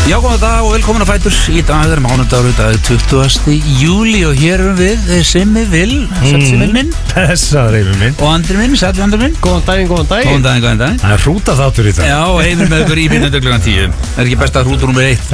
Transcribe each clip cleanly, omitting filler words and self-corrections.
Já, góðan dag og velkomin að Fætur. Í dag mánudagur, dag 20. júli og hér erum við Simmi Vil, Simmi minn. Þessaður Heimir minn. Og Andri minn, sæll Andri minn. Góðan daginn. Góðan daginn. Það er hrúta þáttur í dag. Já, Heimir með ykkur í mínútu klukkan 10. Er ekki best að hrúta nummer 1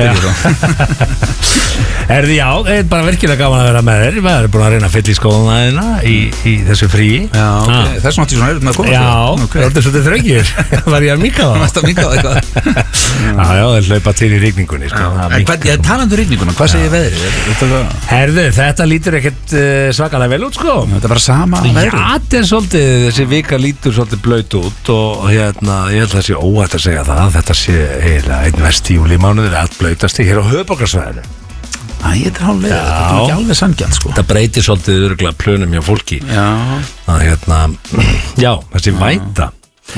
Erði já, það er bara virkilega gaman að vera með þér. Við erum búin að reyna að fylla í skóðuna þína í þessu fríi. Já, ok. Þess náttúrulega svona með að koma. Já, þetta er svolítið þröngir. Var ég að mýka það? Varst að mýka það eitthvað? Já, það hlaupa til í rigningunni, sko. Talandi rigninguna, hvað segir veðrið? Herðu, þetta lítur ekkert svakalega vel út, sko. Þetta er bara sama veðrið. Já, þetta er svolítið, þessi vika lítur svolítið blöyt út og hérna, ég held að það sé óætt að segja það. Þetta sé eiginlega einn versti júlímánuður, allt blöytasti hér á höfuðborgarsvæðinu. Þetta er hálflega, þetta er ekki alveg sanngjarnt, sko. Þetta breytir svolítið örugglega plönum hjá fólki. Já. Að hérna, já, þessi væta.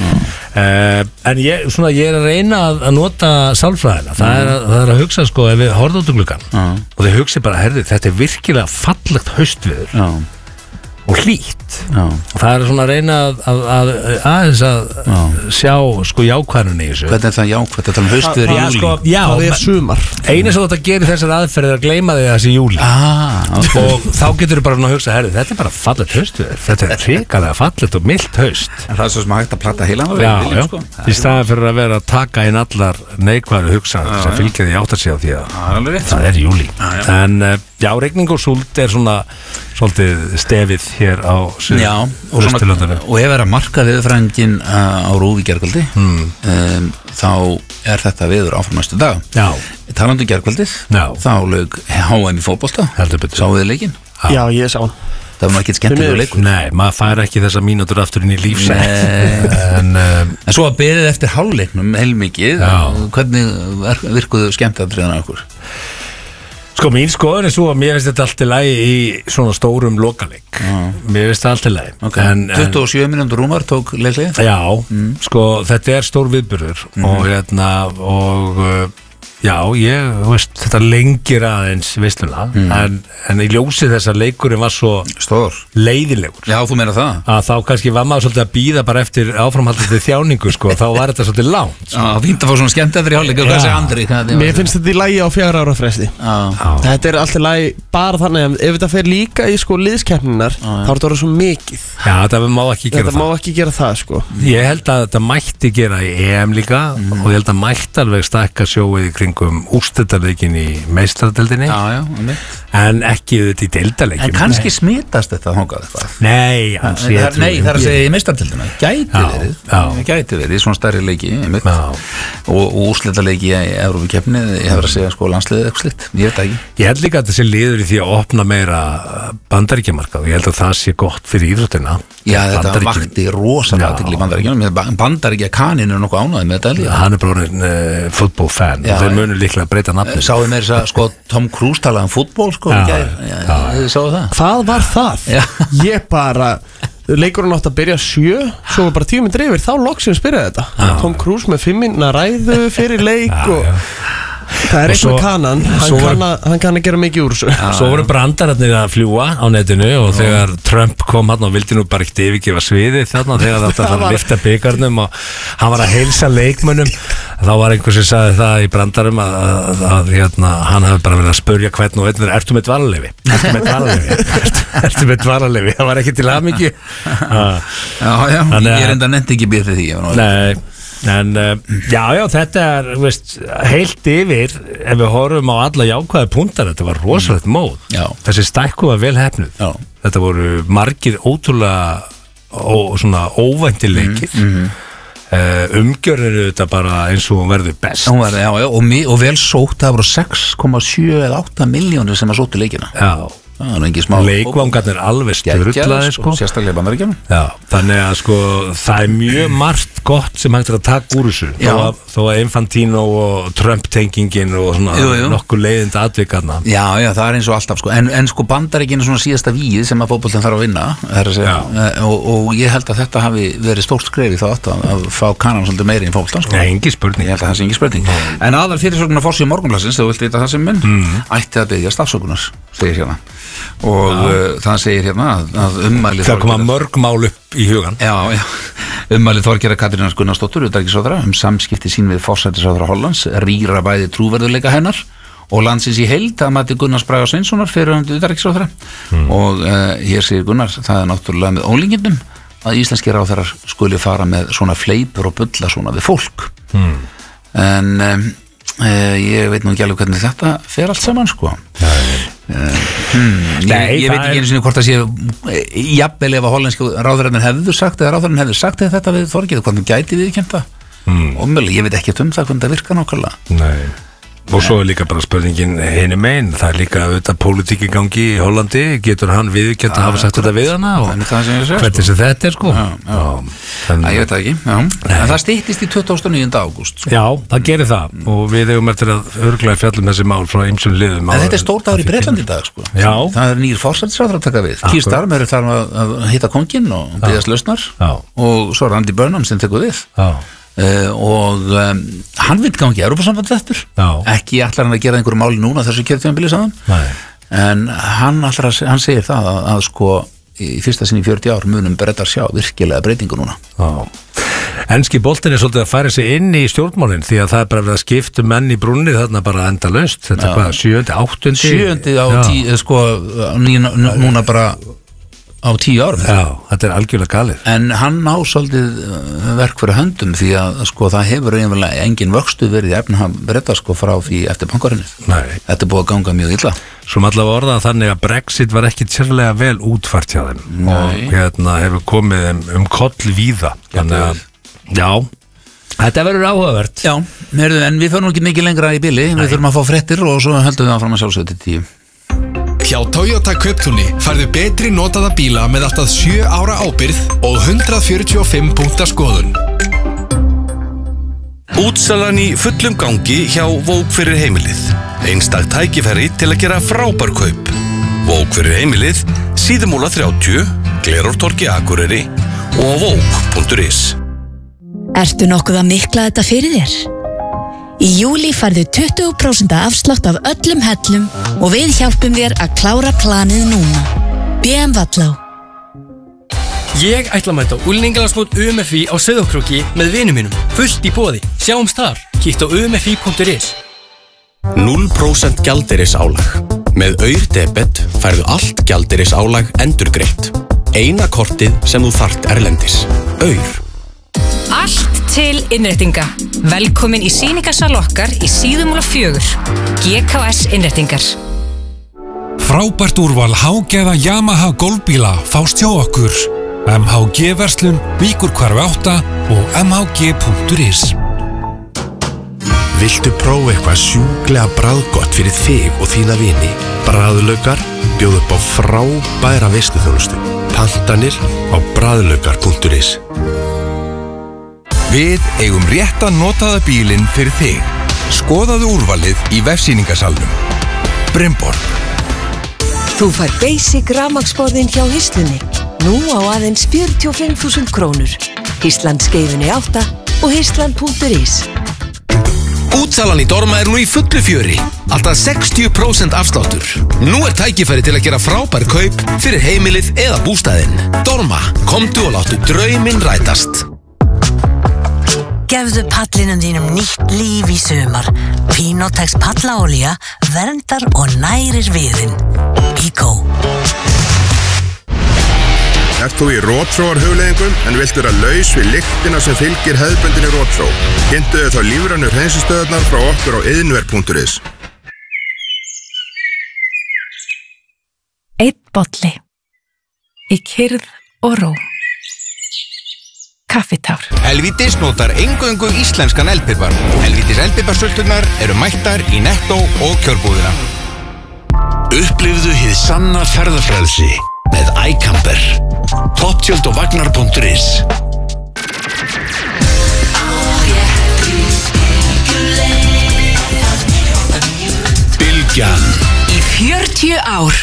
En ég er að reyna að nota sálfræðina. Það er að hugsa, sko, ef við horfum út um gluggann og þið hugsi bara, herðu, þetta er virkilega fallegt haustveður og hlýtt. Og það er svona að reyna að sjá, sko, jákvæðunni í þessu. Hvernig er það jákvæð? Þetta er haustveður í júli. Sko, já, það er sumar. Einu sem þetta gerir þessar aðferðir að gleyma þig þessi júli. Okay. Og þá getur þú bara að hugsa, herðu, þetta er bara fallegt haustveður. Þetta er hrikalega fallegt og milt haust. En það er svo sem að hægt að plata heilan og já. Sko. Í staðan fyrir að vera að taka inn allar neikvæðu hugsanir sem fylgja því átt að segja á því að það er júli. En já, rigning og súld er svona svolítið stefið hér á Suðurlöndunum. Og ef er að marka viðurfræðingin á RÚV í gærkvöldi, þá er þetta viður áfram næstu dag. Já. Talandi gærkvöldið, þá lauk HM í fótbolta. Sáu þið leikinn? Já, ég sá hann. Það var ekki skemmtilega leikur. Nei, maður fær ekki þessa mínútur aftur inn í lífsætt. En svo að beðið eftir hálfleiknum heilmikið, hvernig virkuðu skemmtilega okkur? Sko, mín skoðun er svo að mér finnst þetta allt í lagi í svona stórum lokaleik. Mér finnst þetta allt í lagi. Okay. 27 mínútur rúmar tók leiklega? Já, sko, þetta er stór viðburður og hérna, já, veist, þetta lengir aðeins veisluna, en í ljósi þess að leikurinn var svo stór, leiðilegur. Já, þú meina það? Að þá kannski var maður svolítið að bíða bara eftir áframhaldandi þjáningu, sko, þá var þetta svolítið langt. Já, fínt að fá svona skemmt eftir í hálfleik, hvað segir Andri? Mér finnst þetta í lagi á 4 ára fresti. Þetta er alltaf lagi bara þannig að ef þetta fer líka í sko liðskeppninar, þá er þetta svo mikið. Já, þetta má ekki gera það. Þetta má ekki gera það, sko. Ég held að þetta mætti gera í EM líka og ég held að mætti alveg stækka sjóið í kringum úrslitaleikin í meistaradeildinni. En ekki auðvitað í deildarleikin. En kannski smitast þetta þangað eitthvað? Nei, það er að segja í meistaradeildina. Gæti verið í svona stærri leiki og úrslitaleiki í Evrópukeppni, ég hefur að segja sko landsliðið eitthvað slitt. Ég veit ekki. Ég held líka að þetta sé liður í því að opna meira bandaríkjamarkað og ég held að það sé gott fyrir íþróttina. Já, þetta vakti rosalega athygli í Bandaríkjunum. Bandaríkjakaninn er nokkuð ánægður með þetta líka. Hann er bara fútbolfan og þeir munur líklega að breyta nafni. Sáðu meira þess að sko Tom Cruise talaði um fútból sko í gær. Þið sáðu það? Hvað var það? Ég bara leikurinn átt að byrja 7, svo var bara 10 mínútur yfir, þá loksins byrjaði þetta. Tom Cruise með 5 mínútna ræðu fyrir leik og það er eitthvað kannan, hann kann að gera mikið úr þessu. Svo voru brandararnir að fljúa á netinu og þegar Trump kom hann og vildi nú bara ekkert yfirgefa sviðið þarna þegar þetta var að lifta byggarnum og hann var að heilsa leikmönnum, þá var einhver sem sagði það í brandarum að hann hefði bara verið að spurja hvern og einn, ertu með dvalarleyfi? Ertu með dvalarleyfi? Það var ekki til hamingju. Já, ég er enda nefnt ekki býð því. Nei. En já, þetta er veist, heilt yfir ef við horfum á alla jákvæði punktar, þetta var rosalegt mót. Þessi stækku var vel hefnuð. Þetta voru margir ótrúlega svona óvæntileikir. Umgjörður þetta bara eins og hún verður best. Og vel sótt, það voru 6,7 eða 8 milljónir sem að sóttu leikina. Já. Leikvangarnir alveg styrlaði sko. Sérstaklega Bandaríkjunum. Þannig að sko það er mjög margt gott sem hægt er að taka úr þessu þó að Infantino og Trump-tengingin og svona nokkur leiðind atvikarna. Já, það er eins og alltaf sko. En sko Bandaríkin er svona síðasta víð sem að fótboltinn þarf að vinna og ég held að þetta hafi verið stórt skref í þá að fá kanan svolítið meiri í fótboltann sko. Engin spurning. Ég held að það sé engin spurning. En aðal fyrirsögnin að forsíðu Morgunblaðsins, þegar þú vilt vita það sem minn, ætti að biðjast afsökunar, segir hérna. og það segir hérna að ummæli það koma mörg mál upp í hugan ummæli Þorgerðar Katrínar Gunnarsdóttur utanríkisráðherra samskipti sín við forsætisráðherra Hollands rýra bæði trúverðugleika hennar og landsins í heild að mati Gunnars Braga Sveinssonar fyrrverandi utanríkisráðherra og hér segir Gunnar það náttúrulega með ólíkindum að íslenski ráðherrar skuli fara með svona fleipur og bulla svona við fólk en ég veit nú ekki alveg hvernig þetta fer allt saman sko ég veit ekki einu sinni hvort það sé jafnvel ef að hollenski ráðherrarnir hefðu sagt eða ráðherrarnir hefðu sagt eða þetta við Þorgerði hvort hann gæti viðurkennt það ég veit ekki það hvernig það virkar nákvæmlega Nei Og svo líka bara spurningin hinum einn það líka auðvitað pólitík í gangi í Hollandi getur hann viðurkennt að hafa sagt þetta við hana og hvernig sem þetta sko ég veit það ekki en það styttist í 29. ágúst Já, það gerir það og við eigum eftir að örglega fjallum þessi mál frá ýmsum liðum en þetta er stór dagur í Bretlandi í dag sko það er nýr forsætisráðherra að taka við Keir Starmer er þar að hitta konginn og biðjast lausnar og svo er Andy Burnham sem tekur við og hann vil gangi Evrópusambandið eftir ekki ætlar hann að gera einhverju máli núna þessu kjörtímabili sagðan en hann segir það að sko í fyrsta sinn í 40 ár munum Bretar sjá virkilega breytingu núna Enski boltinn er svolítið að færa sig inn í stjórnmálinn því að það er bara verið að skipta menn í brúnni þarna bara endalaust þetta er hvað, 7., 8. 7. á 10 sko núna bara á 10 árum þetta er algjörlega galið en hann ná svolítið verk fyrir höndum því að sko það hefur eiginlega engin vöxtu verið í efnahag Breta sko frá því eftir bankarinnið þetta er búið að ganga mjög illa Svo allavega orðað þannig að Brexit var ekki sérlega vel útfært hjá þeim og hérna hefur komið koll víða þannig að þetta verður áhugavert en við förum ekki mikið lengra í bili við þurfum að fá fréttir og svo höldum við áfram að sjálfsögðu til 10 Hjá Toyota Kauptúni færðu betri notaða bíla með allt að 7 ára ábyrgð og 145 punkta skoðun. Útsalan í fullum gangi hjá Vóg fyrir heimilið. Einstak tækifæri til að gera frábær kaup. Vóg fyrir heimilið, Síðumúla 30, Glerártorgi Akureyri og vóg.is. Ertu nokkuð að mikla þetta fyrir þér? Í júlí færðu 20% afslátt af öllum hellum og við hjálpum þér að klára planið núna. BM Vallá. Ég ætla að mæta á úlningalagsmót UMFI á Sauðárkróki með vinum mínum. Fullt í boði. Sjáumst þar. Kíktu á umfi.is. 0% gjaldeyrisálag. Með Aur debet færðu allt gjaldeyrisálag endurgreitt. Eina kortið sem þú þarft erlendis. Aur. Allt til innréttinga. Velkomin í sýningarsal okkar í Síðumúla 4. GKS innréttingar. Frábært úrval hágæða Yamaha golfbíla fást hjá okkur. MHG-verslun, Víkurhvarfi 8 og mhg.is. Viltu prófa eitthvað sjúklega bragðgott fyrir þig og þína vini? Bragðlaukar bjóð upp á frábæra veisluþjónustu. Pantanir á bragðlaukar.is. Við eigum rétta notaða bílinn fyrir þig. Skoðaðu úrvalið í vefsýningasalnum. Brimborg. Þú fær basic rafmagnsborðin hjá Hislunni. Nú á aðeins 45.000 krónur. Hisland skeifunni 8 og hisland.is. Útsalan í Dorma er nú í fullu fjöri. Alltaf 60% afsláttur. Nú er tækifæri til að gera frábær kaup fyrir heimilið eða bústaðinn. Dorma, komdu og láttu drauminn rætast. Gefðu pallinum þínum nýtt líf í sumar. Pinotex pallaolía verndar og nærir viðinn. Bíkó. Ert þú í rótþróarhugleiðingum en vilt vera laus við lyktina sem fylgir hefðbundinni rótþró? Kynntu þau þá lífrænu hreinsistöðarnar frá okkur á iðnver.is. Einn bolli. Í kyrrð og ró. Kaffitár. Helvítis notar eingöngu íslenskan eldpipar. Helvítis eldpiparsölturnar eru mættar í Netto og Kjörbúðina. Upplifðu hið sanna ferðafrelsi með iCamper. Topptjöld og vagnar.is. Bylgjan. Í 40 ár.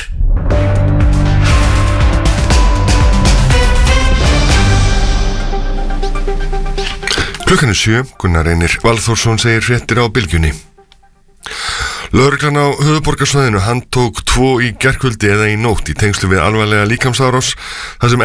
Klukkan er 7, Gunnar Reynir Valþórsson segir fréttir á Bylgjunni. Lögreglan á höfuðborgarsvæðinu handtók 2 í gærkvöldi eða í nótt í tengslu við alvarlega líkamsárás þar sem